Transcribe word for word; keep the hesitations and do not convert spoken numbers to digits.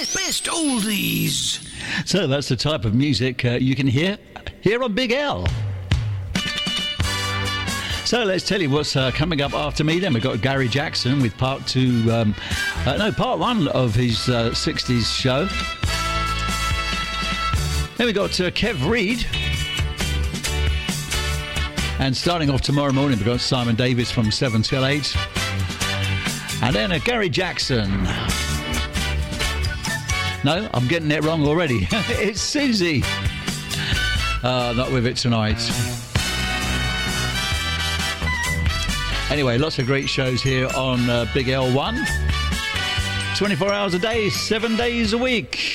Best oldies. So that's the type of music uh, you can hear here on Big L. So let's tell you what's uh, coming up after me. Then we've got Gary Jackson with part two, um, uh, no, part one of his uh, sixties show. Then we got uh, Kev Reid. And starting off tomorrow morning, we've got Simon Davis from seven till eight. And then uh, Gary Jackson. No, I'm getting it wrong already. It's Susie. Uh, not with it tonight. Anyway, lots of great shows here on uh, Big L one. twenty-four hours a day, seven days a week.